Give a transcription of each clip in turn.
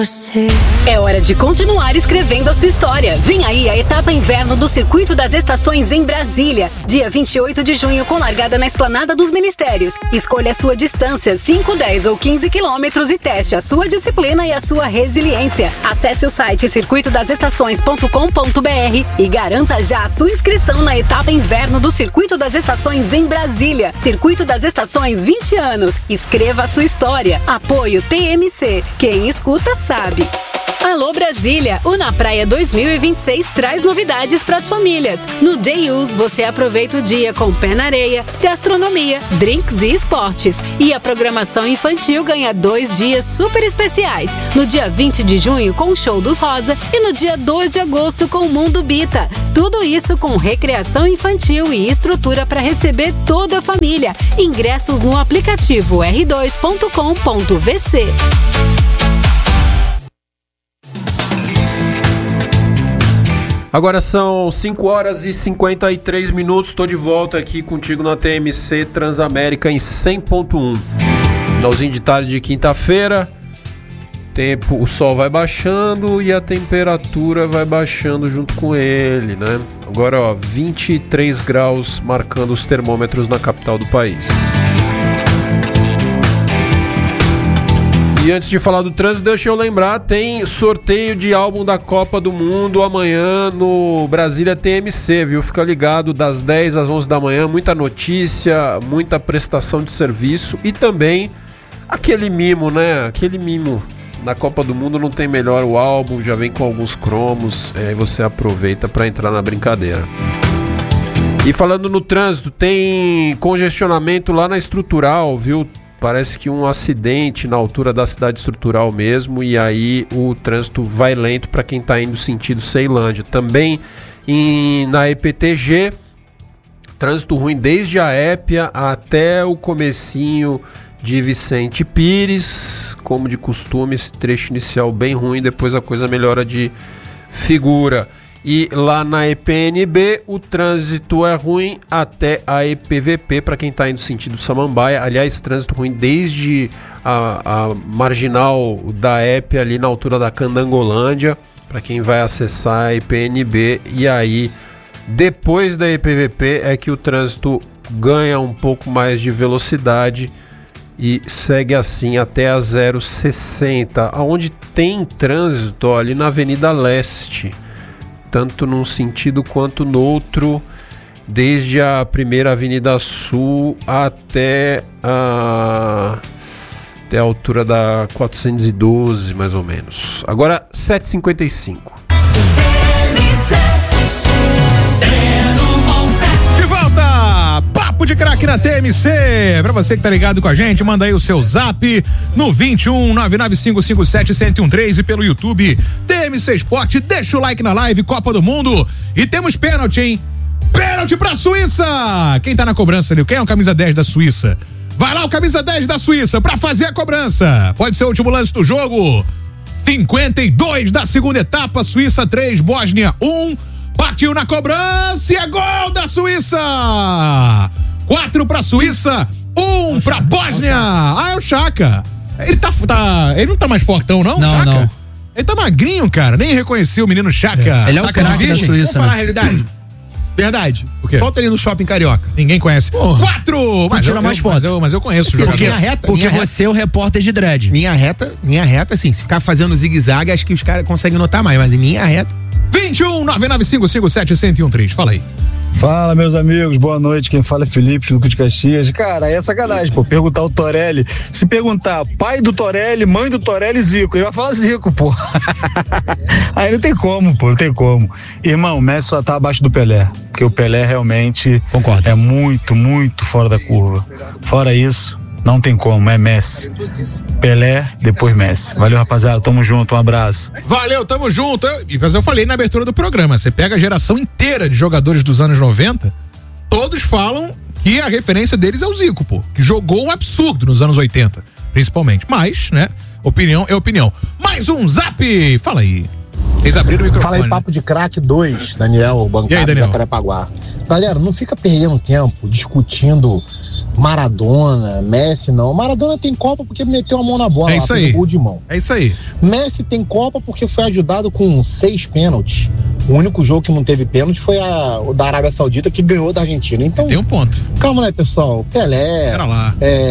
você. É hora de continuar escrevendo a sua história. Vem aí a etapa inverno do Circuito das Estações em Brasília. Dia 28 de junho, com largada na Esplanada dos Ministérios. Escolha a sua distância, 5, 10 ou 15 quilômetros e teste a sua disciplina e a sua resiliência. Acesse o site circuitodasestações.com.br e garanta já a sua inscrição na etapa inverno do Circuito das Estações em Brasília. Circuito das Estações, 20 anos. Escreva a sua história. Apoio TMC. Quem escuta sabe. Alô Brasília, o Na Praia 2026 traz novidades para as famílias. No Day Use você aproveita o dia com pé na areia, gastronomia, drinks e esportes. E a programação infantil ganha 2 dias super especiais. No dia 20 de junho com o Show dos Rosa e no dia 2 de agosto com o Mundo Bita. Tudo isso com recreação infantil e estrutura para receber toda a família. Ingressos no aplicativo r2.com.vc. Agora são 5 horas e 53 minutos, estou de volta aqui contigo na TMC Transamérica em 100.1. Finalzinho de tarde de quinta-feira, o sol vai baixando e a temperatura vai baixando junto com ele, né? Agora, 23 graus marcando os termômetros na capital do país. E antes de falar do trânsito, deixa eu lembrar, tem sorteio de álbum da Copa do Mundo amanhã no Brasília TMC, viu? Fica ligado das 10 às 11 da manhã, muita notícia, muita prestação de serviço e também aquele mimo, né? Aquele mimo. Na Copa do Mundo não tem melhor, o álbum já vem com alguns cromos, aí você aproveita para entrar na brincadeira. E falando no trânsito, tem congestionamento lá na Estrutural, viu? Parece que um acidente na altura da cidade Estrutural mesmo, e aí o trânsito vai lento para quem está indo sentido Ceilândia. Também na EPTG, trânsito ruim desde a Épia até o comecinho de Vicente Pires, como de costume, esse trecho inicial bem ruim, depois a coisa melhora de figura. E lá na EPNB o trânsito é ruim até a EPVP para quem está indo sentido Samambaia. Aliás, trânsito ruim desde a marginal da EP ali na altura da Candangolândia, para quem vai acessar a EPNB. E aí, depois da EPVP é que o trânsito ganha um pouco mais de velocidade e segue assim até a 060, onde tem trânsito ali na Avenida Leste, tanto num sentido quanto no outro, desde a primeira Avenida Sul até a altura da 412, mais ou menos. Agora 7h55. De volta! Papo de craque na TMC. Pra você que tá ligado com a gente, manda aí o seu zap no 21 99557 1013 e pelo YouTube TMC Esporte. Deixa o like na live Copa do Mundo. E temos pênalti, hein? Pênalti pra Suíça! Quem tá na cobrança ali? Quem é o camisa 10 da Suíça? Vai lá o camisa 10 da Suíça pra fazer a cobrança. Pode ser o último lance do jogo. 52 da segunda etapa, Suíça 3, Bósnia 1. Partiu na cobrança e é gol da Suíça! 4 pra Suíça, 1 pra Bósnia. Ah, é o Chaka. Ele ele não tá mais fortão, não? Não, Chaka? não. Ele tá magrinho, cara. Nem reconheci o menino Chaka. Ele é o craque da Suíça, Vamos falar né? a realidade. Verdade. O quê? Solta ali no shopping carioca. Ninguém conhece. 4! Tira mais foto. Mas eu conheço o jogador. Porque você é o repórter de dread. Minha reta, assim, se ficar fazendo zigue-zague, acho que os caras conseguem notar mais, mas em minha reta. 21 99557 1013. Fala aí. Fala, meus amigos, boa noite. Quem fala é Felipe, Duque de Caxias. Cara, aí é sacanagem, pô, perguntar o Torelli. Se perguntar pai do Torelli, mãe do Torelli, Zico, ele vai falar Zico, pô. Aí não tem como, pô, não tem como. Irmão, o Messi só tá abaixo do Pelé, porque o Pelé realmente Concordo. é muito, muito fora da curva. Fora isso, não tem como, é Messi. Pelé, depois Messi. Valeu, rapaziada, tamo junto, um abraço. Valeu, tamo junto. Mas eu falei na abertura do programa, você pega a geração inteira de jogadores dos anos 90, todos falam que a referência deles é o Zico, pô, que jogou um absurdo nos anos 80, principalmente. Mas, né, opinião é opinião. Mais um zap! Fala aí. Eles abriram o microfone. Fala aí, Papo de Craque 2, Daniel, E aí, bancada Daniel? da Jacarepaguá. Galera, não fica perdendo tempo discutindo Maradona, Messi não. Maradona tem Copa porque meteu a mão na bola, É isso aí. gol de mão. É isso aí. Messi tem Copa porque foi ajudado com 6 pênaltis. O único jogo que não teve pênalti foi o da Arábia Saudita, que ganhou da Argentina. Então, Tem um ponto. calma, né, pessoal? Pelé, Pera lá.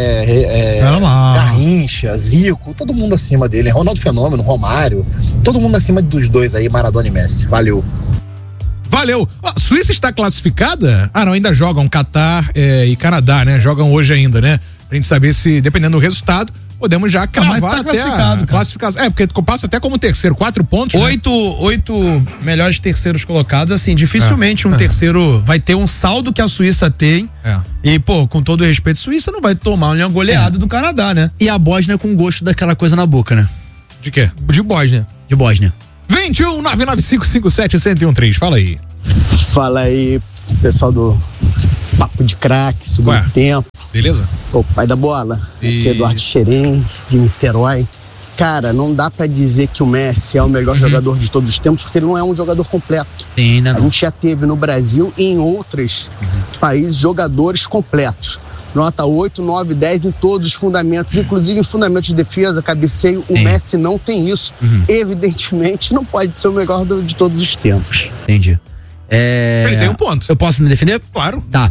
Pera lá. Garrincha, Zico, todo mundo acima dele. Ronaldo Fenômeno, Romário, todo mundo acima dos dois aí, Maradona e Messi. Valeu. Valeu. Ó, Suíça está classificada? Ah, não, ainda jogam Catar e Canadá, né? Jogam hoje ainda, né? Pra gente saber se, dependendo do resultado, podemos já cravar mas tá até classificado, a cara. classificação. É, porque passa até como terceiro, 4 pontos. Né? Oito melhores terceiros colocados, assim, dificilmente um terceiro vai ter um saldo que a Suíça tem. É. E, pô, com todo respeito, a Suíça não vai tomar uma goleada do Canadá, né? E a Bósnia com gosto daquela coisa na boca, né? De quê? De Bósnia. De Bósnia. 21 99557-1013. Fala aí. Fala aí, pessoal do Papo de Craque, segundo Ué. tempo. Beleza? O pai da bola, E- aqui é Eduardo Xerém, de Niterói. Cara, não dá pra dizer que o Messi é o melhor jogador de todos os tempos, porque ele não é um jogador completo. Tem, né? A gente já teve no Brasil e em outros países jogadores completos. Nota 8, 9, 10 em todos os fundamentos, inclusive em fundamentos de defesa, cabeceio. O Sim. Messi não tem isso. Evidentemente, não pode ser o melhor de todos os tempos. Entendi. Ele tem um ponto. Eu posso me defender? Claro. Tá.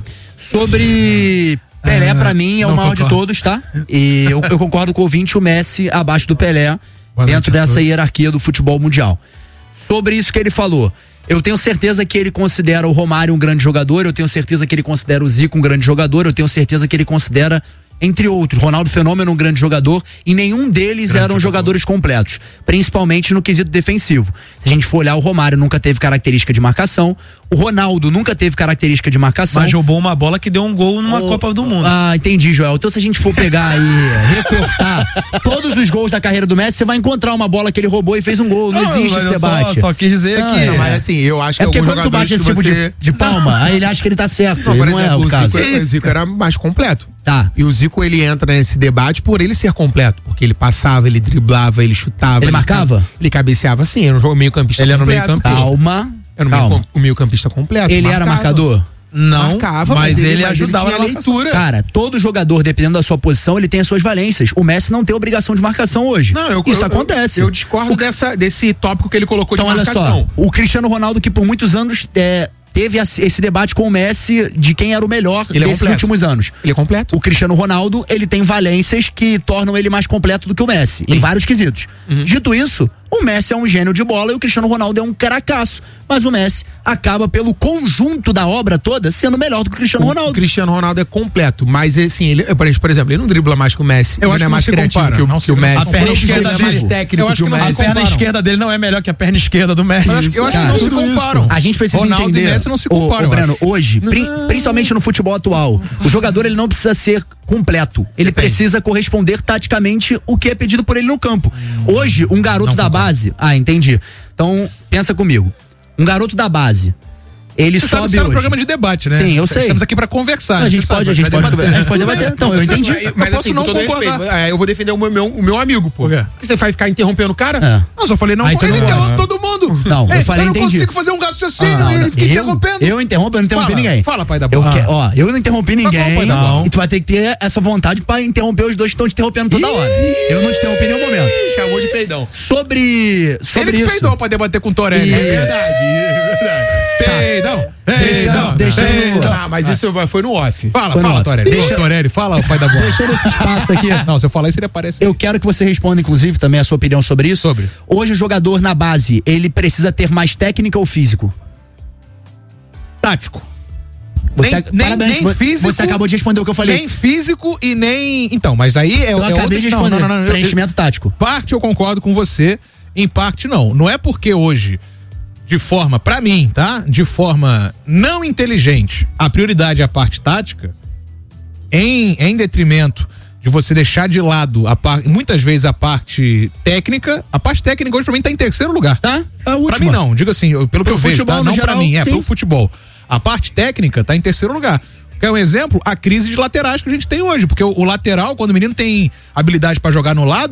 Sobre Pelé, pra mim, é o não maior de concordo. todos, tá? E eu concordo com o ouvinte, o Messi abaixo do Pelé, Boa dentro noite a dessa todos. hierarquia do futebol mundial. Sobre isso que ele falou, eu tenho certeza que ele considera o Romário um grande jogador, eu tenho certeza que ele considera o Zico um grande jogador, eu tenho certeza que ele considera, entre outros, Ronaldo Fenômeno um grande jogador, e nenhum deles eram jogadores completos, principalmente no quesito defensivo. Se a gente for olhar, o Romário nunca teve característica de marcação, o Ronaldo nunca teve característica de marcação. Mas roubou uma bola que deu um gol numa Copa do Mundo. Ah, entendi, Joel. Então, se a gente for pegar e recortar todos os gols da carreira do Messi, você vai encontrar uma bola que ele roubou e fez um gol. Não existe mas esse eu debate. Só quis dizer Não, que. Não, mas assim, eu acho que É porque alguns quando tu jogadores bate esse que tipo você... de palma, aí ele acha que ele tá certo. Não, por não é exemplo, o caso. o Zico era mais completo. Tá. E o Zico, ele entra nesse debate por ele ser completo, porque ele passava, ele driblava, ele chutava. Ele marcava? Ele cabeceava, sim, era um jogo meio-campista Ele era no completo. meio-campo. Calma. Era Calma. o meio-campista completo. Ele era marcava. marcador? Não, Marcava, mas ele ajudava tinha na a leitura. Cara, todo jogador, dependendo da sua posição, ele tem as suas valências. O Messi não tem obrigação de marcação hoje. Não, Isso acontece. Eu discordo desse tópico que ele colocou Então, de olha marcação. só, o Cristiano Ronaldo, que por muitos anos teve esse debate com o Messi de quem era o melhor Ele é desses completo. últimos anos. Ele é completo. O Cristiano Ronaldo, ele tem valências que tornam ele mais completo do que o Messi, em vários quesitos. Dito isso, o Messi é um gênio de bola e o Cristiano Ronaldo é um caracaço. Mas o Messi acaba, pelo conjunto da obra toda, sendo melhor do que o Cristiano O Ronaldo. Cristiano Ronaldo é completo, mas assim, ele, por exemplo, ele não dribla mais que o Messi. Eu ele acho não é que mais não se criativo compara, que não o se Messi. A perna esquerda Ele é mais dele- técnico eu acho que o que não Messi. se A perna comparam. esquerda dele não é melhor que a perna esquerda do Messi. Eu acho que não Cara, se comparam. A gente precisa Ronaldo entender, e Messi não se comparam, eu Breno, acho. hoje, principalmente no futebol atual, o jogador ele não precisa ser completo. Ele precisa corresponder taticamente o que é pedido por ele no campo. Hoje, um garoto da base... Ah, entendi. Então, pensa comigo. Um garoto da base, ele Você sabe sobe que isso era um hoje. programa de debate, né? Sim, eu sei. Estamos aqui pra conversar. A gente você pode, sabe, a gente vai pode debater. debater. Então, eu entendi. Mas Eu assim, posso não com todo concordar. respeito, eu vou defender o meu amigo, pô. Por quê? Porque você vai ficar interrompendo o cara? É. Não, só falei não. Aí tu Ele não interrompe gosta. todo mundo. Não, eu falei, eu não entendi. consigo fazer um raciocínio Não, e ele fica eu interrompendo. não interrompi Fala, ninguém. fala, pai da eu, bola. eu não interrompi ninguém. pai da bola. E tu vai ter que ter essa vontade pra interromper os dois que estão te interrompendo toda hora. Eu não te interrompi em nenhum momento. Chamou de peidão. Sobre Ele que isso. peidou pra debater com o Torelli. E- É verdade. Peidão. Peidão. deixando- peidão. Ah, mas isso foi no off. Fala, Foi fala, no Torelli. Deixa- Torelli, fala, pai da bola. Deixando esse espaço aqui. Não, se eu falar isso, ele aparece. Eu quero que você responda, inclusive, também a sua opinião sobre isso. Sobre. Hoje o jogador na base, ele precisa ter mais técnica ou físico? Tático. Você, Nem parabéns, físico. você acabou de responder o que eu falei. Nem físico e nem. Então, mas aí é eu acabei de responder. Não. Preenchimento tático. Parte eu concordo com você, em parte não. Não é porque hoje, de forma, pra mim, tá? De forma não inteligente, a prioridade é a parte tática, em detrimento de você deixar de lado muitas vezes a parte técnica hoje pra mim tá em terceiro lugar. Tá? A última. Pra mim não, digo assim, pelo que Pro eu vejo, futebol, tá? no Não geral, pra mim, sim. pro futebol. A parte técnica tá em terceiro lugar. Quer um exemplo? A crise de laterais que a gente tem hoje, porque o lateral, quando o menino tem habilidade pra jogar no lado,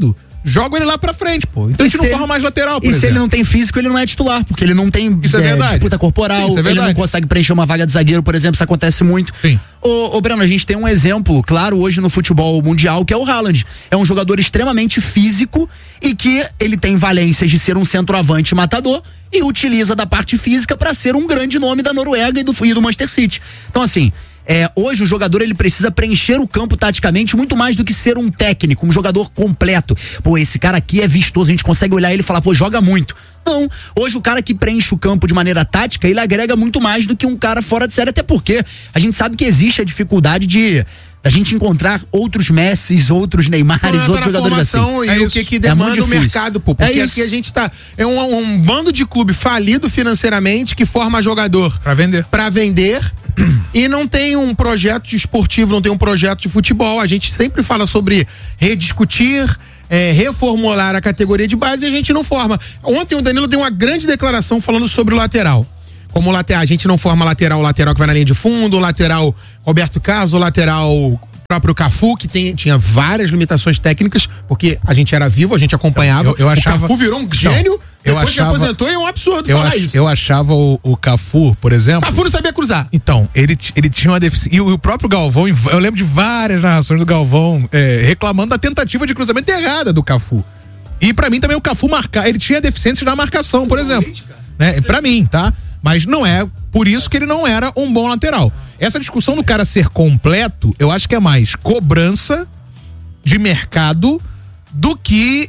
jogam ele lá pra frente, pô. Então a gente não forma mais lateral, por E exemplo. se ele não tem físico, ele não é titular, porque ele não tem disputa corporal, ele não consegue preencher uma vaga de zagueiro, por exemplo, isso acontece muito. Sim. Ô Breno, a gente tem um exemplo, claro, hoje no futebol mundial, que é o Haaland. É um jogador extremamente físico e que ele tem valências de ser um centroavante matador e utiliza da parte física para ser um grande nome da Noruega e do Manchester City. Então, assim, hoje o jogador ele precisa preencher o campo taticamente muito mais do que ser um técnico, um jogador completo. Pô, esse cara aqui é vistoso, a gente consegue olhar ele e falar, pô, joga muito. Não, hoje o cara que preenche o campo de maneira tática, ele agrega muito mais do que um cara fora de série, até porque a gente sabe que existe a dificuldade da gente encontrar outros Messis, outros Neymares, outros jogadores assim. E o que demanda o mercado, pô. Porque aqui a gente tá. É um bando de clube falido financeiramente que forma jogador pra vender e não tem um projeto esportivo, não tem um projeto de futebol. A gente sempre fala sobre rediscutir, reformular a categoria de base e a gente não forma. Ontem o Danilo deu uma grande declaração falando sobre o lateral. Como lateral, a gente não forma lateral que vai na linha de fundo, o lateral Roberto Carlos, o lateral próprio Cafu, que tinha várias limitações técnicas, porque a gente era vivo, a gente acompanhava. Eu achava, o Cafu virou um gênio, depois que aposentou, e é um absurdo falar isso. Eu achava o Cafu, por exemplo... Cafu não sabia cruzar. Então, ele tinha uma deficiência. E o próprio Galvão, eu lembro de várias narrações do Galvão reclamando da tentativa de cruzamento errada do Cafu. E pra mim também o Cafu ele tinha deficiência na marcação, por exemplo. Né? Pra mim, tá? Mas não é por isso que ele não era um bom lateral. Essa discussão do cara ser completo, eu acho que é mais cobrança de mercado do que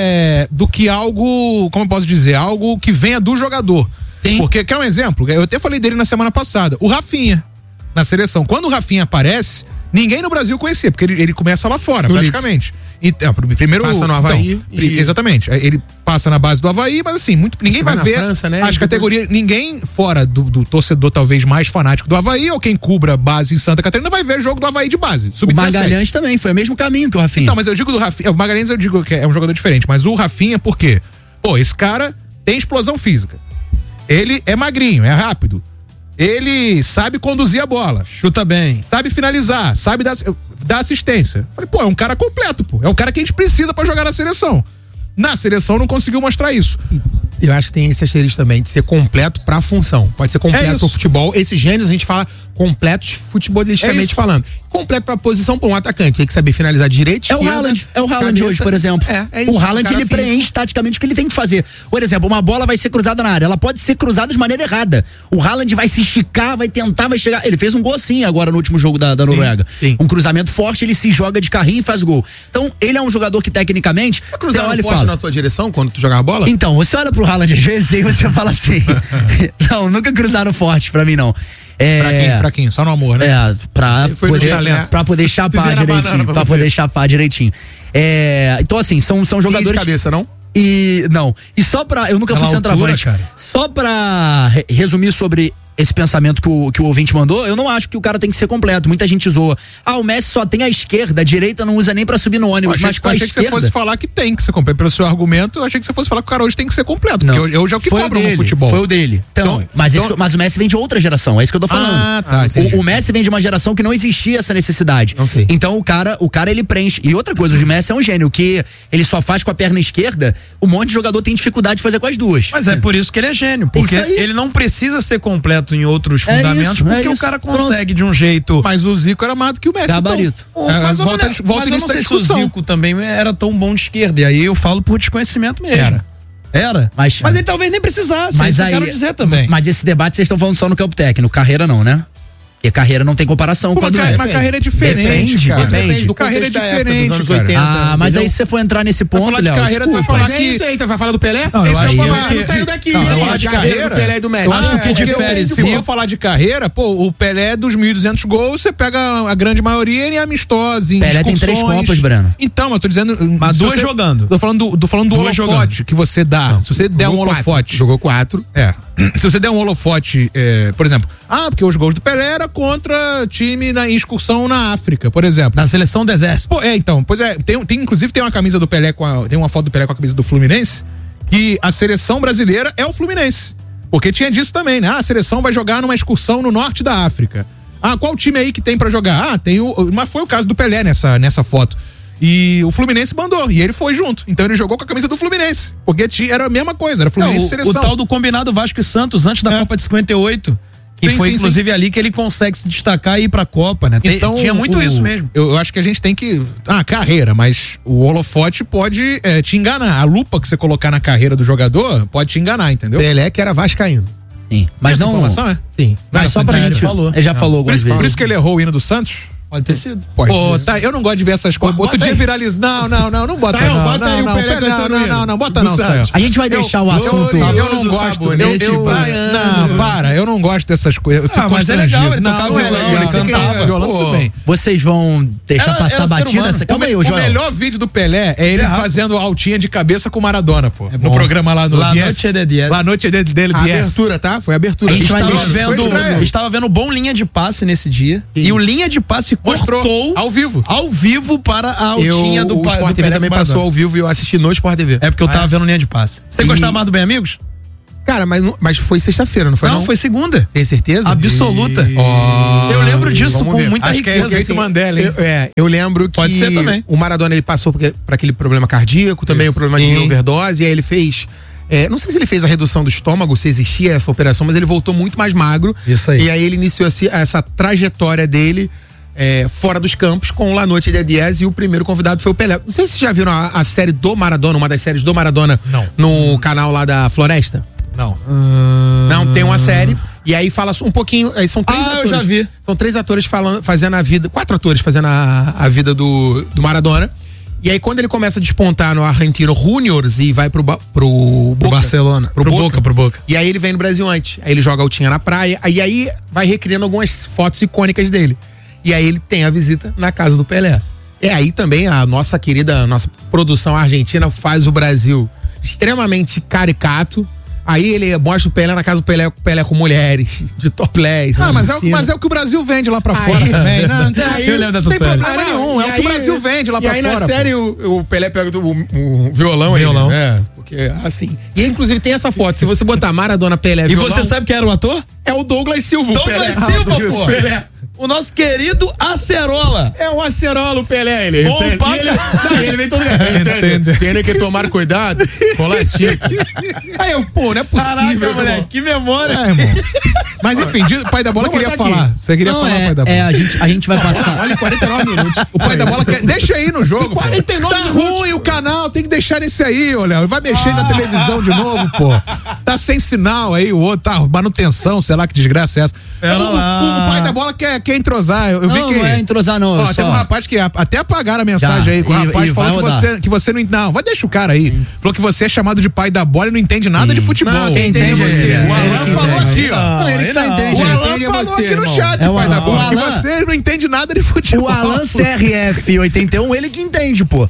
algo, como eu posso dizer, algo que venha do jogador. Sim. Porque, quer um exemplo? Eu até falei dele na semana passada. O Rafinha, na seleção. Quando o Rafinha aparece, ninguém no Brasil conhecia, porque ele começa lá fora, praticamente. Então, primeiro passa no Avaí. Exatamente. Ele passa na base do Avaí, mas assim, ninguém vai ver França, né? as categorias. Ninguém fora do torcedor talvez mais fanático do Avaí, ou quem cubra base em Santa Catarina, vai ver jogo do Avaí de base. O Magalhães também, foi o mesmo caminho que o Rafinha. Então, mas eu digo do Rafinha. O Magalhães eu digo que é um jogador diferente, mas o Rafinha, por quê? Pô, esse cara tem explosão física. Ele é magrinho, é rápido. Ele sabe conduzir a bola. Chuta bem. Sabe finalizar, sabe dar assistência. Falei, pô, é um cara completo, pô. É um cara que a gente precisa pra jogar na seleção. Na seleção não conseguiu mostrar isso. Eu acho que tem esse asterisco também, de ser completo pra função. Pode ser completo pro futebol. Esses gênios a gente fala completos futebolisticamente falando. Completo pra posição pra um atacante. Tem que saber finalizar direito, esquerda. É o Haaland hoje, por exemplo. Isso, o Haaland, ele preenche taticamente o que ele tem que fazer. Por exemplo, uma bola vai ser cruzada na área. Ela pode ser cruzada de maneira errada. O Haaland vai se esticar, vai tentar, vai chegar. Ele fez um gol assim agora no último jogo da Noruega. Sim. Um cruzamento forte, ele se joga de carrinho e faz gol. Então, ele é um jogador que tecnicamente... Você olha forte na tua direção quando tu jogar a bola? Então, você olha pro Haaland às vezes e você fala assim... Não, nunca cruzaram forte pra mim, não. Fraquinho, só no amor, né? Pra poder chapar direitinho. Pra poder chapar direitinho. Então, assim, são jogadores. E de cabeça, não? Não. E só pra. Eu nunca fui centroavante. Só pra resumir sobre esse pensamento que o ouvinte mandou, eu não acho que o cara tem que ser completo. Muita gente zoa. O Messi só tem a esquerda, a direita não usa nem pra subir no ônibus. Mas com a esquerda... que você fosse falar que tem que ser completo. Pelo seu argumento, eu achei que você fosse falar que o cara hoje tem que ser completo. Não. Porque hoje é o que cobra no futebol. Foi o dele. Mas o Messi vem de outra geração, é isso que eu tô falando. O Messi vem de uma geração que não existia essa necessidade. Não sei. Então o cara ele preenche. E outra coisa, o Messi é um gênio, que ele só faz com a perna esquerda, um monte de jogador tem dificuldade de fazer com as duas. Mas é por isso que ele é gênio, porque ele não precisa ser completo em outros fundamentos, porque o cara consegue de um jeito. Mas o Zico era mais do que o Messi. Gabarito. Mas eu não sei se o Zico também era tão bom de esquerda, e aí eu falo por desconhecimento mesmo. Era. Mas ele talvez nem precisasse, mas isso eu quero dizer também. Mas esse debate vocês estão falando só no campo técnico, carreira não, né? E a carreira não tem comparação com a do Messi. Mas a carreira é diferente, Depende do carreira é diferente, dos anos 80. Mas aí se você for entrar nesse ponto, Léo, carreira, tu vai falar que... tu vai falar do Pelé? Não, eu acho que não saiu daqui. Eu acho de carreira do Pelé e do Messi. Eu acho que difere. Se eu falar de carreira, pô, o Pelé dos 1.200 gols, você pega a grande maioria em amistosos, em Pelé tem 3 Copas, Breno. Então, eu tô dizendo... Mas 2 jogando. Tô falando do holofote que você dá. Se você der um holofote... Jogou 4. Se você der um holofote, por exemplo, porque os gols do Pelé era contra time em excursão na África, por exemplo. Na seleção do Exército. Inclusive tem uma camisa do Pelé tem uma foto do Pelé com a camisa do Fluminense, que a seleção brasileira é o Fluminense. Porque tinha disso também, né? A seleção vai jogar numa excursão no norte da África. Qual time aí que tem pra jogar? Mas foi o caso do Pelé nessa foto. E o Fluminense mandou, e ele foi junto. Então ele jogou com a camisa do Fluminense, porque era a mesma coisa, era Fluminense e seleção. O tal do combinado Vasco e Santos antes da Copa de 58. Que foi inclusive ali que ele consegue se destacar e ir pra Copa, né? Então, tinha muito isso mesmo. Eu acho que a gente tem que... carreira, mas o holofote pode te enganar. A lupa que você colocar na carreira do jogador pode te enganar, entendeu? Pelé que era vascaíno. Sim. Mas não... informação é? Sim. Mas só pra gente... Ele já falou algumas vezes. Por isso que ele errou o hino do Santos? Pode ter sido. Tá, eu não gosto de ver essas coisas. Outro dia viraliza. Não bota aí. Bota aí o Pelé cantando. Não, bota não, Sayão. A gente vai deixar o assunto. Eu não gosto. Eu não gosto dessas coisas. Mas é legal, ele tocava violão, ele cantava. Violão, tudo bem. Vocês vão deixar passar a batida? Calma aí, Joel. O melhor vídeo do Pelé é ele fazendo altinha de cabeça com o Maradona, pô. No programa lá no La Noche de 10. La Noche de 10. A abertura, tá? Foi a abertura. A gente estava vendo o bom linha de passe nesse dia. E o linha de passe cortou ao vivo para a altinha do O Sport TV também passou ao vivo e eu assisti no Sport TV. É porque eu tava vendo linha de passe. Você gostava mais do Bem Amigos? Cara, mas foi sexta-feira, não foi? Não, foi segunda. Tem certeza? Absoluta. Eu lembro disso com muita riqueza. Que é assim, Mandela, hein? Eu lembro que pode ser também. O Maradona ele passou por aquele problema cardíaco, também o problema de overdose, e aí ele fez... não sei se ele fez a redução do estômago, se existia essa operação, mas ele voltou muito mais magro. Isso aí. E aí ele iniciou essa trajetória dele fora dos campos com La Noche de 10 e o primeiro convidado foi o Pelé. Não sei se vocês já viram a série do Maradona, uma das séries do Maradona no canal lá da Floresta. Não. Não, tem uma série e aí fala um pouquinho, aí são 3 atores. Eu já vi. São 3 atores fazendo a vida, 4 atores fazendo a vida do Maradona. E aí quando ele começa a despontar no Argentino Juniors e vai pro Barcelona, pro Boca. E aí ele vem no Brasil antes. Aí ele joga altinha na praia, e aí vai recriando algumas fotos icônicas dele. E aí ele tem a visita na casa do Pelé. E aí também a nossa produção argentina faz o Brasil extremamente caricato. Aí ele mostra o Pelé na casa do Pelé com mulheres, de topless. Mas é o que o Brasil vende lá pra fora também, né? Eu lembro dessa série. Não tem problema nenhum, é o que o Brasil vende lá pra fora. E aí na série o Pelé pega o violão. Porque assim. E inclusive tem essa foto, se você botar Maradona, Pelé, violão... E você sabe quem era o ator? É o Douglas Silva. Douglas Silva, pô! Pelé. O nosso querido Acerola. É o Acerola, o Pelé, ele. Ele vem todo Tem que tomar cuidado com las chicas. Aí eu, não é possível. Caraca, moleque, que memória. Mas enfim, o pai da bola queria falar. Você queria falar, pai da bola? A gente vai passar. Olha, 49 minutos. O pai da bola quer... Deixa aí no jogo, 49 minutos. Tá ruim o canal, tem que deixar esse aí, olha. Vai mexer na televisão de novo, pô. Tá sem sinal aí, o outro tá manutenção, sei lá que desgraça é essa. O pai da bola quer entrosar. Eu vi que... Não é entrosar, não. Tem um rapaz que até apagaram a mensagem aí com o rapaz falou que você não... Não, vai deixar o cara aí. Falou que você é chamado de pai da bola e não entende nada de futebol. Não, quem entende você. O Alan falou aqui, ó. Ele que tá entendendo. O Alan falou aqui no chat, pai da bola, que você não entende nada de futebol. O Alan CRF 81, ele que entende, pô.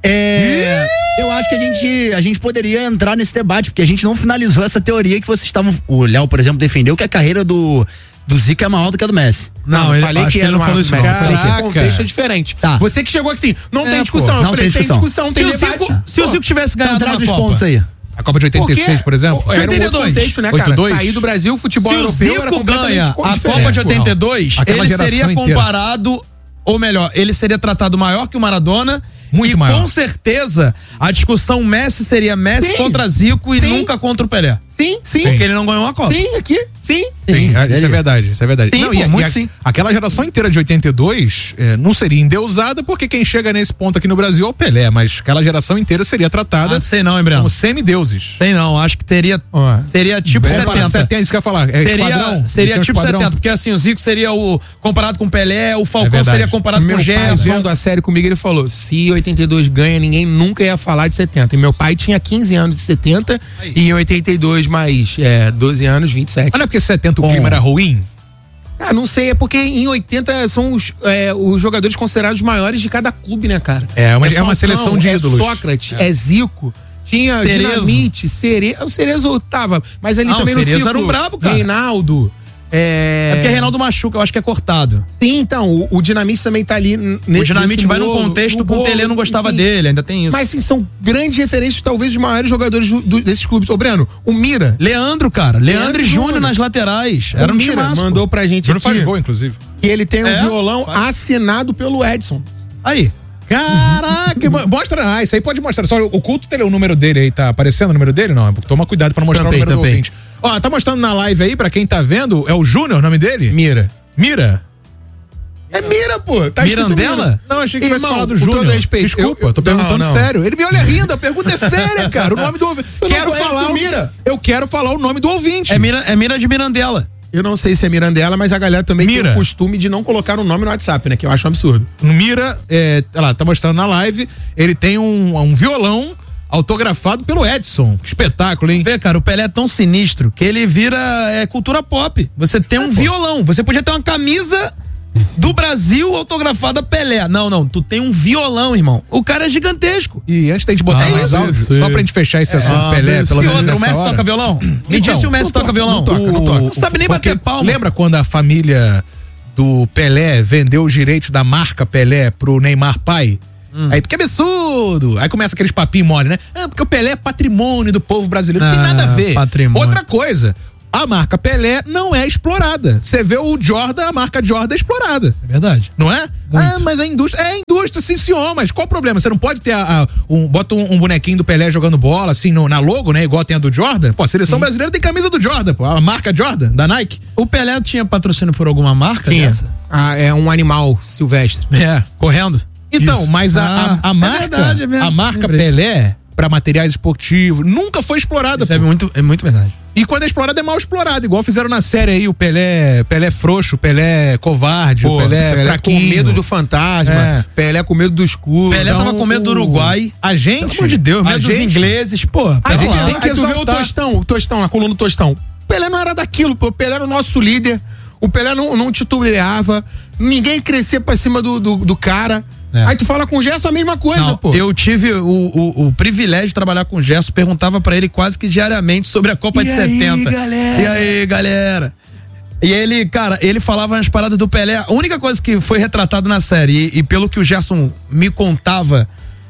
Eu acho que a gente poderia entrar nesse debate, porque a gente não finalizou essa teoria que vocês estavam... O Léo, por exemplo, defendeu que a carreira do Zico é maior do que a do Messi. Não, eu falei que ele não falou isso. Eu falei que o contexto é diferente. Tá. Você que chegou aqui, não tem discussão. Eu falei, tem discussão, tem debate. Se o Zico tivesse ganhado traz os pontos aí. A Copa de 86, por exemplo? Era um outro contexto, né, cara? 82? Sair do Brasil, futebol europeu era completamente ganha a Copa de 82, ele seria comparado, ou melhor, ele seria tratado maior que o Maradona. Muito maior. Com certeza, a discussão Messi seria Messi contra Zico e nunca contra o Pelé. Sim. Porque ele não ganhou a Copa. Sim. Isso é verdade, Sim, muito sim. Aquela geração inteira de 82 não seria endeusada, porque quem chega nesse ponto aqui no Brasil é o Pelé, mas aquela geração inteira seria tratada como semideuses. Sei não, acho que teria tipo 70. Isso que eu ia falar. Seria tipo 70, porque assim, o Zico seria comparado com o Pelé, o Falcão seria comparado com o Gerson. Vendo a série comigo, ele falou, se 82 ganha, ninguém nunca ia falar de 70. E meu pai tinha 15 anos de 70 e em 82 mais 12 anos, 27. Olha, porque 70 o clima era ruim? Não sei, é porque em 80 são os jogadores considerados maiores de cada clube, né, cara? É uma seleção de ídolos. Sócrates, Zico, tinha Dinamite, Cerezo. O Cerezo tava, mas ali também no Cerezo era um brabo, cara. Reinaldo. É porque Reinaldo machuca, eu acho que é cortado. Sim, então, o Dinamite também tá ali. O Dinamite vai num contexto que o Pelé não gostava dele, ainda tem isso. Mas sim, são grandes referências, talvez, dos maiores jogadores desses clubes. Ô, Breno, o Mira. Leandro e Júnior nas laterais. Era um Mira mandou pra gente aqui. Faz gol, inclusive. E ele tem um violão assinado pelo Edson. Aí. Caraca, mostra. Isso aí pode mostrar. Só o culto tem o número dele aí, tá aparecendo o número dele? Não, toma cuidado pra não mostrar o número do ouvinte. Ó, tá mostrando na live aí, pra quem tá vendo, é o Júnior o nome dele? Mira. É Mira, pô. Tá Mirandela? Não, achei que fosse falar do Júnior. Desculpa, tô perguntando sério. Ele me olha rindo, a pergunta é séria, cara. O nome do ouvinte. Eu quero falar o nome do ouvinte. É Mira de Mirandela. Eu não sei se é Mirandela, mas a galera também tem o costume de não colocar o nome no WhatsApp, né? Que eu acho um absurdo. No Mira, olha lá, tá mostrando na live, ele tem um violão autografado pelo Edson. Que espetáculo, hein? Vê, cara, o Pelé é tão sinistro que ele vira cultura pop. Você tem um violão, você podia ter uma camisa do Brasil autografada Pelé. Não, tu tem um violão, irmão. O cara é gigantesco. E antes da gente botar mais áudio, só pra gente fechar esse assunto Pelé, pelo menos. E outra, o Messi toca violão? Me diz se o Messi toca violão. Não toca. Não sabe nem bater palma. Lembra quando a família do Pelé vendeu os direitos da marca Pelé pro Neymar pai? Aí, porque é absurdo. Aí começa aqueles papinhos mole, né? Porque o Pelé é patrimônio do povo brasileiro. Não tem nada a ver. Patrimônio. Outra coisa, a marca Pelé não é explorada. Você vê o Jordan, a marca Jordan é explorada. É verdade. Não é? Mas a indústria. É a indústria, sim, senhor. Mas qual o problema? Você não pode ter bota um bonequinho do Pelé jogando bola, assim, na logo, né? Igual tem a do Jordan. Pô, a seleção brasileira tem camisa do Jordan, pô. A marca Jordan, da Nike. O Pelé tinha patrocínio por alguma marca dessa? É um animal silvestre. Correndo? Então, isso. Mas a marca, a marca Pelé para materiais esportivos nunca foi explorada. Isso é muito verdade. E quando é explorada é mal explorada, igual fizeram na série aí, o Pelé frouxo, Pelé covarde, o Pelé fraquinho. Com medo do fantasma, Pelé com medo do escuro. Pelé tava com medo do Uruguai. A gente, pelo amor de Deus, medo dos ingleses, pô. A gente tem que exaltar. O Tostão, a coluna do Tostão. Pelé não era daquilo, pô. Pelé era o nosso líder. O Pelé não titubeava, ninguém crescia pra cima do cara. Aí tu fala com o Gerson a mesma coisa, pô. Eu tive o privilégio de trabalhar com o Gerson, perguntava pra ele quase que diariamente sobre a Copa de 70. E aí, galera? E ele, cara, ele falava nas paradas do Pelé. A única coisa que foi retratado na série, e pelo que o Gerson me contava,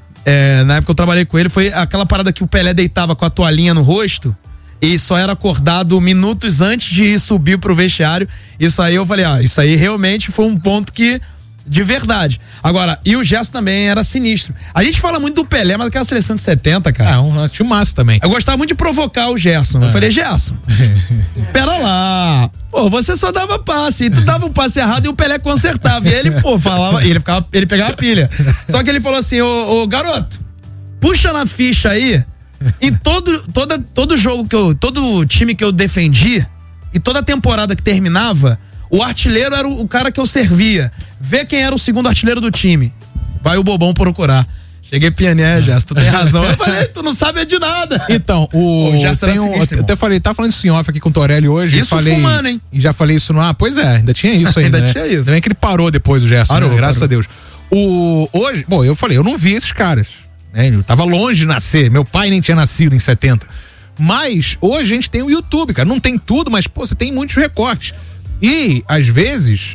na época que eu trabalhei com ele, foi aquela parada que o Pelé deitava com a toalhinha no rosto e só era acordado minutos antes de subir pro vestiário. Isso aí eu falei, isso aí realmente foi um ponto que, de verdade. Agora, e o Gerson também era sinistro. A gente fala muito do Pelé, mas aquela seleção de 70, cara. Um timaço também. Eu gostava muito de provocar o Gerson. Eu falei, Gerson, pera lá. Pô, você só dava passe. E tu dava um passe errado e o Pelé consertava. E ele, falava, ele pegava a pilha. Só que ele falou assim, ô garoto, puxa na ficha aí. E todo jogo todo time que eu defendi e toda temporada que terminava, o artilheiro era o cara que eu servia. Vê quem era o segundo artilheiro do time. Vai o bobão procurar. Cheguei piané, Gerson, tu tem razão. Eu falei, tu não sabe de nada. Então, o Gerson era sinistro, eu até falei, tá falando isso em off aqui com o Torelli hoje. Isso fumando, hein? E já falei isso no pois ainda tinha isso ainda, ainda tinha isso. Também que ele parou depois, o Gerson, né? Graças a Deus. Hoje, eu falei, eu não vi esses caras. Eu tava longe de nascer, meu pai nem tinha nascido em 70. Mas hoje a gente tem o YouTube, cara. Não tem tudo, mas você tem muitos recortes. E às vezes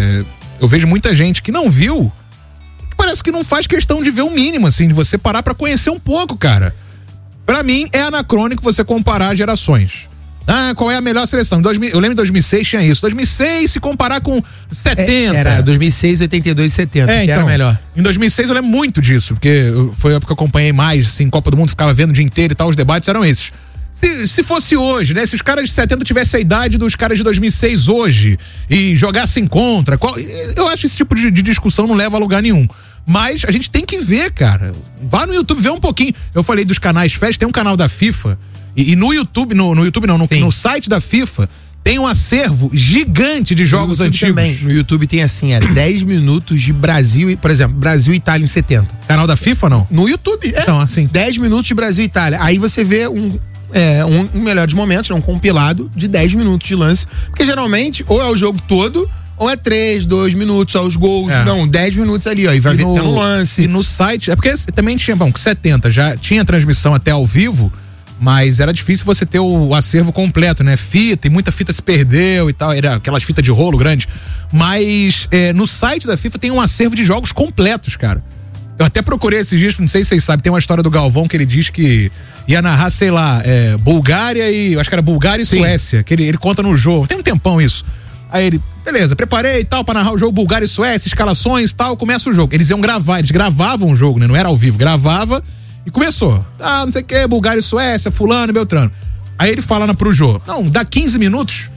eu vejo muita gente que não viu, que parece que não faz questão de ver o mínimo, assim, de você parar pra conhecer um pouco, cara. Pra mim é anacrônico você comparar gerações. Qual é a melhor seleção? Eu lembro em 2006 tinha isso. 2006 se comparar com 70. Era 2006, 82 e 70, que era melhor. Em 2006 eu lembro muito disso, porque foi a época que eu acompanhei mais, assim, Copa do Mundo, ficava vendo o dia inteiro e tal, os debates eram esses. Se fosse hoje, né? Se os caras de 70 tivessem a idade dos caras de 2006 hoje e jogassem contra, eu acho que esse tipo de discussão não leva a lugar nenhum. Mas a gente tem que ver, cara. Vá no YouTube ver um pouquinho. Eu falei dos canais FES, tem um canal da FIFA. E no YouTube, no site da FIFA, tem um acervo gigante de jogos antigos. Também. No YouTube tem assim, 10 minutos de Brasil, por exemplo, Brasil e Itália em 70. Canal da FIFA, não? No YouTube, Então, assim. 10 minutos de Brasil e Itália. Aí você vê um melhores momentos, um compilado de 10 minutos de lance. Porque geralmente, ou é o jogo todo, ou é 3, 2 minutos, só os gols. Não, 10 minutos ali, ó. E vai ver no lance. E no site, porque também tinha, 70, já tinha transmissão até ao vivo. Mas era difícil você ter o acervo completo, né? Fita, e muita fita se perdeu e tal, era aquelas fitas de rolo grande. Mas no site da FIFA tem um acervo de jogos completos, cara. Eu até procurei esses dias, não sei se vocês sabem, tem uma história do Galvão que ele diz que ia narrar, sei lá, Bulgária e... acho que era Bulgária e Suécia, que ele conta no jogo, tem um tempão isso. Aí ele, beleza, preparei e tal, pra narrar o jogo Bulgária e Suécia, escalações e tal, começa o jogo. Eles iam gravar, eles gravavam o jogo, né? Não era ao vivo, gravava e começou. Não sei o que, Bulgária e Suécia, fulano e Beltrano. Aí ele fala pro Jô, não, dá 15 minutos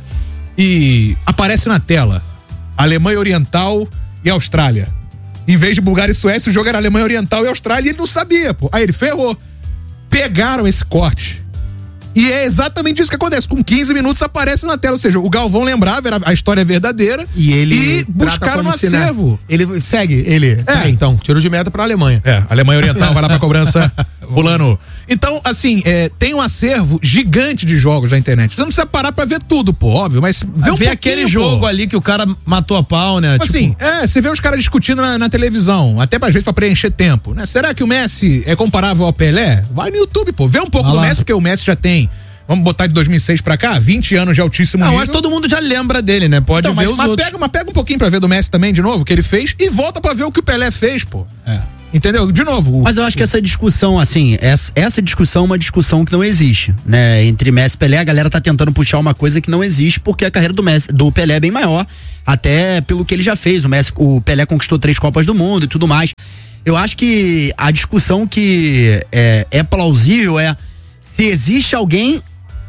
e aparece na tela Alemanha Oriental e Austrália. Em vez de Bulgária e Suécia, o jogo era Alemanha Oriental e Austrália e ele não sabia, pô. Aí ele ferrou. Pegaram esse corte. E é exatamente isso que acontece. Com 15 minutos aparece na tela. Ou seja, o Galvão lembrava, a história verdadeira. E buscaram no acervo. Ele segue, então, tiro de meta pra Alemanha. Alemanha Oriental vai lá pra cobrança. Fulano. Então, assim, tem um acervo gigante de jogos na internet. Você não precisa parar pra ver tudo, pô, óbvio, mas vê um pouquinho, aquele jogo ali que o cara matou a pau, né? Assim, você vê os caras discutindo na televisão, até às vezes pra preencher tempo, né? Será que o Messi é comparável ao Pelé? Vai no YouTube, pô, vê um pouco do Messi, porque o Messi já tem, vamos botar de 2006 pra cá, 20 anos de altíssimo nível. Acho que todo mundo já lembra dele, né? Pode ver os outros. Pega um pouquinho pra ver do Messi também, de novo, o que ele fez, e volta pra ver o que o Pelé fez, pô. Entendeu? De novo. Mas eu acho que essa discussão, assim, essa discussão é uma discussão que não existe, né? Entre Messi e Pelé, a galera tá tentando puxar uma coisa que não existe, porque a carreira do Pelé é bem maior, até pelo que ele já fez. O Pelé conquistou 3 Copas do Mundo e tudo mais. Eu acho que a discussão que é plausível é se existe alguém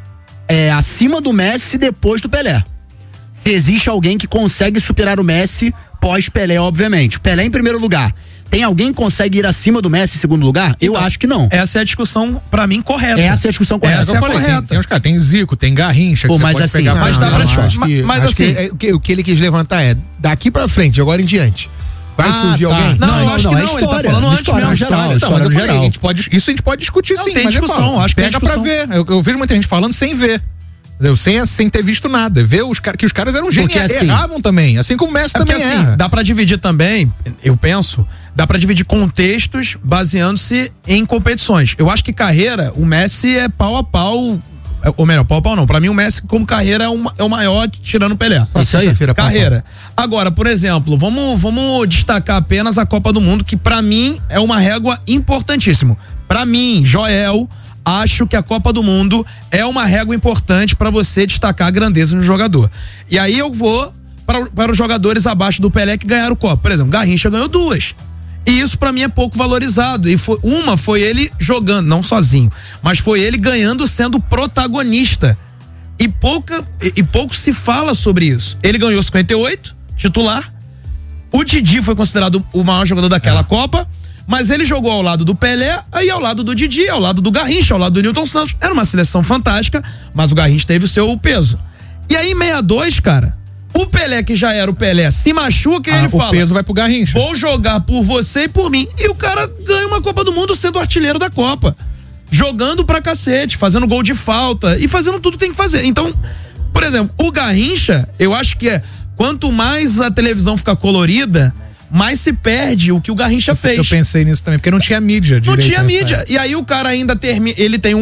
acima do Messi depois do Pelé. Se existe alguém que consegue superar o Messi pós-Pelé, obviamente. O Pelé em primeiro lugar. Tem alguém que consegue ir acima do Messi em segundo lugar? Eu acho que não. Essa é a discussão, pra mim, correta. Essa é a discussão correta. Essa é a correta. Tem os caras, tem Zico, tem Garrincha, que mas você assim, pegar. Mas dá pra mas assim, o que ele quis levantar é daqui pra frente, agora em diante. Vai surgir alguém? Não, eu acho que não, ele tá falando antes mesmo. Geral. Isso a gente pode discutir sim, tem mas discussão, acho que pega pra ver. Eu vejo muita gente falando sem ver. Sem ter visto nada. Ver que os caras eram geniais, assim, erravam também. Assim como o Messi também erra. Dá pra dividir também, eu penso, dá pra dividir contextos baseando-se em competições. Eu acho que carreira, o Messi é pau a pau, ou melhor, pau a pau não. Pra mim o Messi como carreira é o maior tirando o Pelé. Isso aí. Carreira. Agora, por exemplo, vamos destacar apenas a Copa do Mundo, que pra mim é uma régua importantíssima. Pra mim, Joel, acho que a Copa do Mundo é uma régua importante para você destacar a grandeza do jogador. E aí eu vou para os jogadores abaixo do Pelé que ganharam Copa. Por exemplo, Garrincha ganhou 2. E isso para mim é pouco valorizado. E foi ele jogando, não sozinho, mas foi ele ganhando sendo protagonista. E pouco se fala sobre isso. Ele ganhou 58, titular. O Didi foi considerado o maior jogador daquela Copa. Mas ele jogou ao lado do Pelé, aí ao lado do Didi, ao lado do Garrincha, ao lado do Nilton Santos. Era uma seleção fantástica, mas o Garrincha teve o seu peso. E aí, em 62, cara, o Pelé, que já era o Pelé, se machuca e ele fala: o peso vai pro Garrincha. Vou jogar por você e por mim. E o cara ganha uma Copa do Mundo sendo artilheiro da Copa. Jogando pra cacete, fazendo gol de falta e fazendo tudo que tem que fazer. Então, por exemplo, o Garrincha, eu acho que quanto mais a televisão fica colorida, mais se perde o que o Garrincha fez. Eu pensei nisso também, porque não tinha mídia. Não tinha mídia. E aí o cara ainda ele tem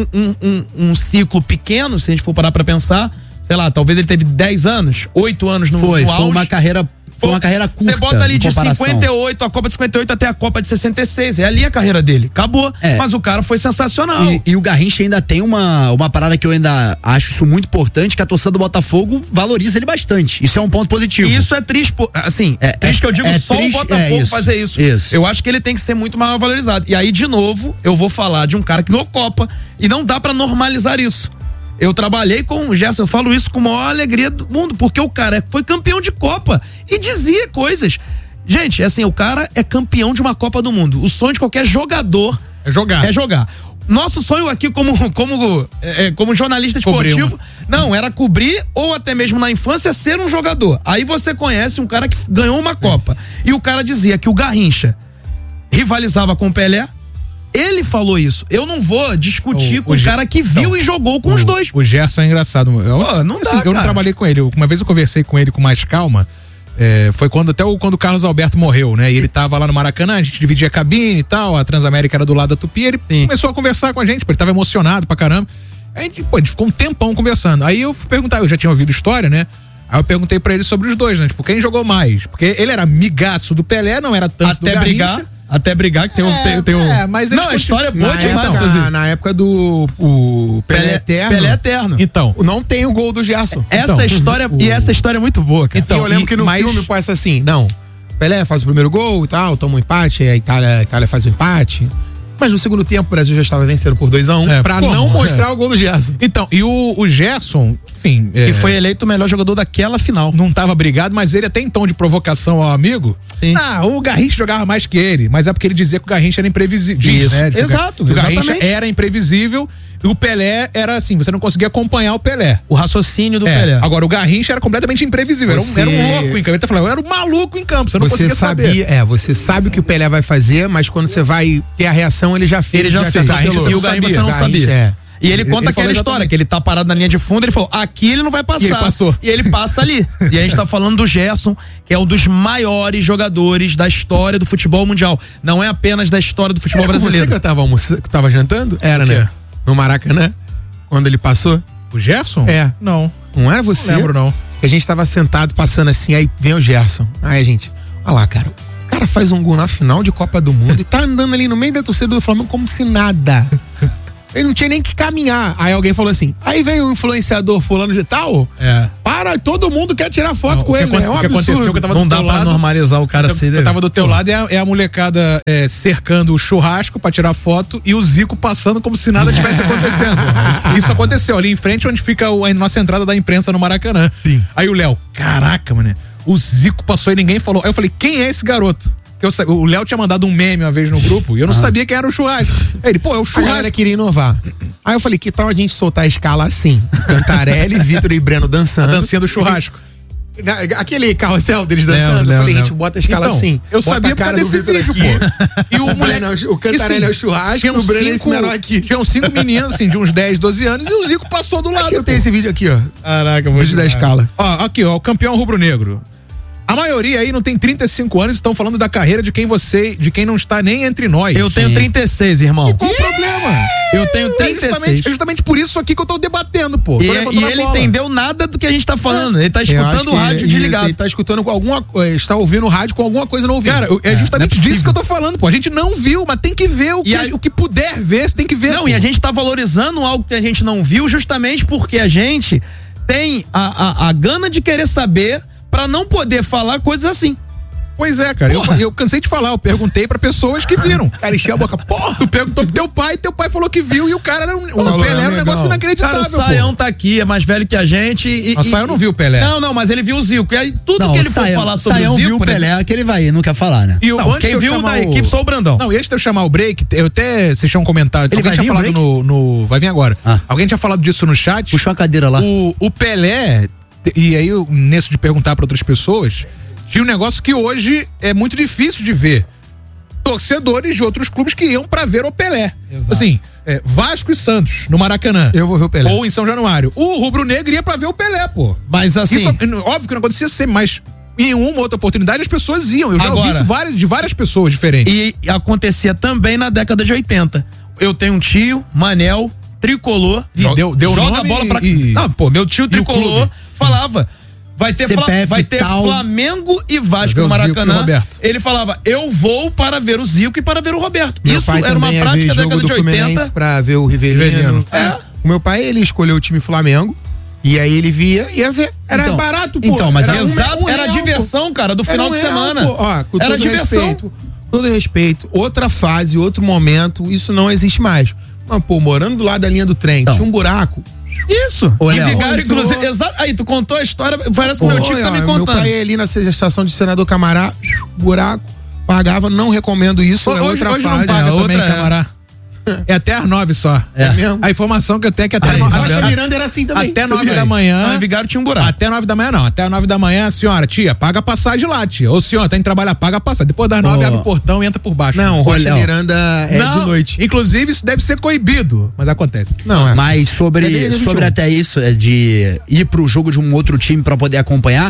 um ciclo pequeno, se a gente for parar pra pensar, sei lá, talvez ele teve 10 anos, 8 anos no auge. Foi uma carreira curta. Você bota ali de 58, a Copa de 58 até a Copa de 66. É ali a carreira dele. Acabou. Mas o cara foi sensacional. E o Garrincha ainda tem uma parada que eu ainda acho isso muito importante, que a torcida do Botafogo valoriza ele bastante. Isso é um ponto positivo. E isso é triste, assim, triste que eu digo só triste, o Botafogo fazer isso. Eu acho que ele tem que ser muito mais valorizado. E aí, de novo, eu vou falar de um cara que ganhou Copa e não dá pra normalizar isso. Eu trabalhei com o Gerson, eu falo isso com a maior alegria do mundo, porque o cara foi campeão de Copa e dizia coisas. Gente, assim, o cara é campeão de uma Copa do Mundo. O sonho de qualquer jogador é jogar. Nosso sonho aqui como jornalista esportivo, não, era cobrir ou até mesmo na infância ser um jogador. Aí você conhece um cara que ganhou uma Copa. E o cara dizia que o Garrincha rivalizava com o Pelé. Ele falou isso. Eu não vou discutir com o cara que viu e jogou com os dois. O Gerson é engraçado. Eu não trabalhei com ele. Uma vez eu conversei com ele com mais calma. Foi quando o Carlos Alberto morreu, né? E ele tava lá no Maracanã, a gente dividia a cabine e tal. A Transamérica era do lado da Tupi. Ele começou a conversar com a gente, ele tava emocionado pra caramba. Aí a gente ficou um tempão conversando. Aí eu fui perguntar, eu já tinha ouvido história, né? Aí eu perguntei pra ele sobre os dois, né? Tipo, quem jogou mais? Porque ele era amigaço do Pelé, não era tanto até do Garrincha. brigar. Até brigar que tem um... Mas não, a história é boa demais, inclusive. Na época do Pelé Eterno. Pelé Eterno. Então. Não tem o gol do Gerson. Essa história é muito boa, cara. Então, eu lembro que no filme passa assim, não, Pelé faz o primeiro gol e tal, toma um empate, a Itália faz o empate. Mas no segundo tempo o Brasil já estava vencendo por 2-1 pra não mostrar o gol do Gerson. Então, e o Gerson, enfim... Que foi eleito o melhor jogador daquela final. Não tava brigado, mas ele até em tom de provocação ao amigo... Sim. O Garrincha jogava mais que ele, mas é porque ele dizia que o Garrincha era imprevisível. Isso, né? Exato, o Garrincha era imprevisível e o Pelé era assim, você não conseguia acompanhar o Pelé. O raciocínio do Pelé. Agora, o Garrincha era completamente imprevisível, era um louco em campo. Ele tá falando, eu era um maluco em campo, você não conseguia saber. Você sabe o que o Pelé vai fazer, mas quando você vai ter a reação, ele já fez. Ele já fez. E o Garrincha você não sabia. E ele conta aquela história, que ele tá parado na linha de fundo, ele falou, aqui ele não vai passar. E ele passou. E ele passa ali. E a gente tá falando do Gerson, que é um dos maiores jogadores da história do futebol mundial. Não é apenas da história do futebol brasileiro. Você que eu tava jantando? Era, né? No Maracanã, quando ele passou. O Gerson? Não. Não era você? Não lembro, não. A gente tava sentado, passando assim, aí vem o Gerson. Aí a gente, olha lá, cara. O cara faz um gol na final de Copa do Mundo e tá andando ali no meio da torcida do Flamengo como se nada. Ele não tinha nem que caminhar. Aí alguém falou assim, aí vem o influenciador fulano de tal, todo mundo quer tirar foto com ele, né? O que aconteceu que eu tava não dá pra normalizar o cara assim. Eu tava do teu lado é a molecada cercando o churrasco pra tirar foto e o Zico passando como se nada tivesse acontecendo. Isso aconteceu ali em frente onde fica a nossa entrada da imprensa no Maracanã. Sim. Aí o Léo, caraca, mano, o Zico passou e ninguém falou. Aí eu falei, quem é esse garoto? O Léo tinha mandado um meme uma vez no grupo e eu não sabia quem era o churrasco. Aí ele, é o churrasco. A galera queria inovar. Aí eu falei, que tal a gente soltar a escala assim? Cantarelli, Vitor e Breno dançando. A dancinha do churrasco. Aquele carrossel deles dançando. Eu falei, gente, bota a escala assim. Eu sabia por causa desse vídeo, pô. E o moleque, o Cantarelli é o churrasco, o Breno é esse menor aqui. Tinham 5 meninos, assim, de uns 10, 12 anos e o Zico passou do lado. Eu tenho esse vídeo aqui, ó. Caraca, vídeo da escala. Ó, aqui, ó, o campeão rubro-negro. A maioria aí não tem 35 anos, estão falando da carreira de quem não está nem entre nós. Eu tenho 36, irmão. E qual o problema? Eu tenho 36. É justamente por isso aqui que eu tô debatendo, pô. E ele entendeu nada do que a gente tá falando. Ele tá escutando o rádio desligado. Ele tá escutando com está ouvindo o rádio com alguma coisa não ouvindo. Cara, é justamente disso que eu tô falando, pô. A gente não viu, mas tem que ver o que puder ver, você tem que ver. Não, e a gente tá valorizando algo que a gente não viu justamente porque a gente tem a gana de querer saber pra não poder falar coisas assim. Pois é, cara, eu cansei de falar, eu perguntei pra pessoas que viram. Cara, encheu a boca, porra. Tu perguntou pro teu pai falou que viu e o cara era o Pelé era um negócio inacreditável. Cara, o Saião tá aqui, é mais velho que a gente. O Saião não viu o Pelé. Não, mas ele viu o Zico. E aí tudo que ele for falar sobre o Zico, viu o Pelé, que ele vai, não quer falar, né? E quem viu da equipe só o Brandão. Não, e antes de eu chamar o break, vocês tinham comentado, alguém tinha falado no vai vir agora. Alguém tinha falado disso no chat. Puxou a cadeira lá. O Pelé, e aí nesse de perguntar pra outras pessoas, tinha um negócio que hoje é muito difícil de ver. Torcedores de outros clubes que iam pra ver o Pelé. Exato. Assim, Vasco e Santos, no Maracanã. Eu vou ver o Pelé. Ou em São Januário. O rubro-negro ia pra ver o Pelé, pô. Mas assim... Isso, óbvio que não acontecia sempre, mas em uma outra oportunidade as pessoas iam. Eu já ouvi isso de várias pessoas diferentes. E acontecia também na década de 80. Eu tenho um tio, Manel, tricolor. Deu joga nome bola pra... Não, pô, meu tio tricolor falava... Vai ter Flamengo e Vasco no Maracanã. Ele falava, eu vou para ver o Zico e para ver o Roberto. Meu Isso era uma prática da década de 80. Para ver o Rivelino. O meu pai, ele escolheu o time Flamengo. E aí ele ia ver. Era barato, pô. Então, mas era diversão, cara, do final de semana. Ó, com era diversão. Todo respeito. Outra fase, outro momento, isso não existe mais. Mas, pô, morando do lado da linha do trem, tinha um buraco. Isso. E Vigário, inclusive. Exato. Aí, tu contou a história. Parece que o meu tio tá me contando. Meu pai ali na estação de Senador Camará, buraco, pagava, não recomendo isso. Hoje não paga também, Camará. É até às 9 só. É mesmo? A informação que eu tenho é que até 9 da manhã. Miranda era assim também. Até 9 da manhã. Vigário tinha um buraco. Até 9 da manhã não. Até 9 da manhã, senhora, tia, paga a passagem lá, tia. Ou senhora, tem que trabalhar, paga a passagem. Depois das 9, abre o portão e entra por baixo. Não, Rocha Miranda de noite. Inclusive, isso deve ser coibido, mas acontece. Não, Mas sobre até isso, de ir pro jogo de um outro time pra poder acompanhar,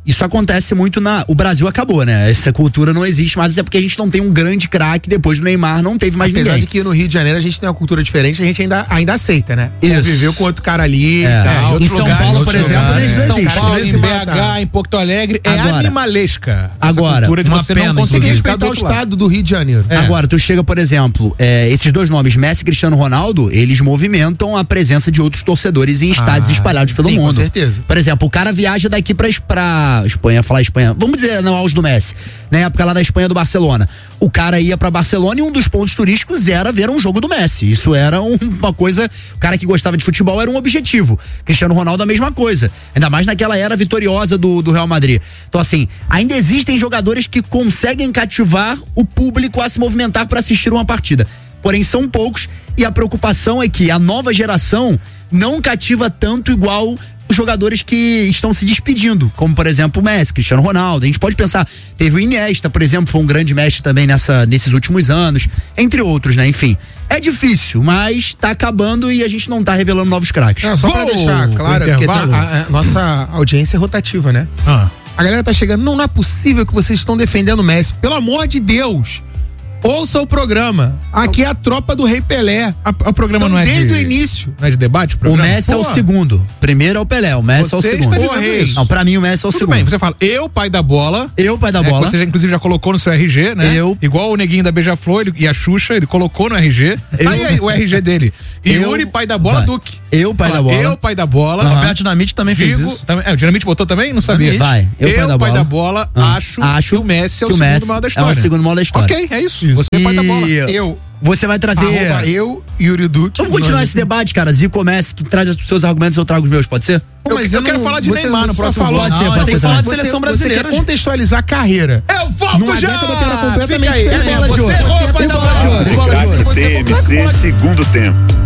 Isso acontece muito o Brasil acabou, né? Essa cultura não existe mais, até porque a gente não tem um grande craque, depois do Neymar não teve mais ninguém. Apesar de que no Rio de Janeiro a gente tem uma cultura diferente, a gente ainda aceita, né? Isso. Conviveu com outro cara ali e tal. Em São Paulo, por exemplo, não existe. São Paulo, em BH, em Porto Alegre, animalesca. Agora, cultura de você não conseguir respeitar o estado do Rio de Janeiro. Agora, tu chega, por exemplo, esses dois nomes, Messi e Cristiano Ronaldo, eles movimentam a presença de outros torcedores em estádios espalhados pelo mundo. Com certeza. Por exemplo, o cara viaja daqui pra Espanha, vamos dizer, no auge do Messi, na época lá da Espanha do Barcelona. O cara ia pra Barcelona e um dos pontos turísticos era ver um jogo do Messi. Isso era uma coisa, o cara que gostava de futebol era um objetivo. Cristiano Ronaldo a mesma coisa. Ainda mais naquela era vitoriosa do Real Madrid. Então assim, ainda existem jogadores que conseguem cativar o público a se movimentar para assistir uma partida. Porém, são poucos e a preocupação é que a nova geração não cativa tanto igual os jogadores que estão se despedindo, como por exemplo o Messi, Cristiano Ronaldo. A gente pode pensar, teve o Iniesta, por exemplo, foi um grande mestre também nesses últimos anos, entre outros, né? Enfim, é difícil, mas tá acabando e a gente não tá revelando novos craques. Só pra deixar claro, porque a nossa audiência é rotativa, né? A galera tá chegando, não é possível que vocês estão defendendo o Messi, pelo amor de Deus. Ouça o programa. Aqui é a tropa do Rei Pelé. O programa não é desde o início. Não é de debate? O Messi é o segundo. Primeiro é o Pelé, o Messi é o segundo. Não, pra mim o Messi é o segundo. Tudo bem, você fala, pai da bola. Pai da bola. Você inclusive já colocou no seu RG, né? Igual o neguinho da Beija-Flor e a Xuxa, ele colocou no RG. Aí o RG dele. Yuri, pai da bola, Duque. Pai da bola. Pai da bola. O Roberto Dinamite também fez isso. O Dinamite botou também? Não sabia. Vai. Pai da bola, acho que o Messi é o segundo maior da história. É o segundo maior da história. Ok, é isso. Você é pai da bola. Você vai trazer. Yuri Duque. Vamos continuar esse debate, cara. Zico, Messi, tu traz os seus argumentos, eu trago os meus, pode ser? Mas eu quero falar de Neymar no próximo bloco. Pode ser. Tem que falar de seleção brasileira. Você quer contextualizar a carreira. Eu volto já! Completamente diferente. Você errou, pai da bola. TMC, segundo tempo.